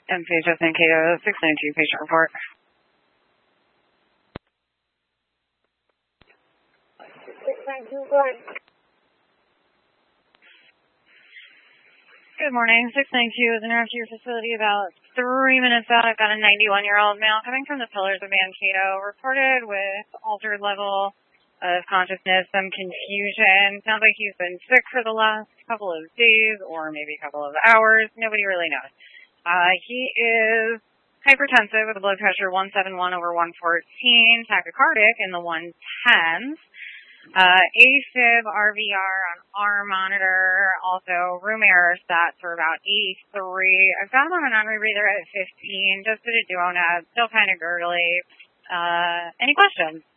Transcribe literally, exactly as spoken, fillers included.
M C H S Mankato, six nine two, patient report. six nine two, go ahead. Good morning. six nine two is interrupted to your facility about three minutes out. I've got a ninety-one-year-old male coming from the Pillars of Mankato, reported with altered level of consciousness, some confusion. Sounds like he's been sick for the last couple of days or maybe a couple of hours. Nobody really knows. Uh, he is hypertensive with a blood pressure one seventy-one over one fourteen, tachycardic in the one tens. Uh, AFib, R V R on arm monitor, also room air stats are about eighty-three. I've got him on a non-rebreather at fifteen, just did a duo nab, still kind of gurgly. Uh, any questions?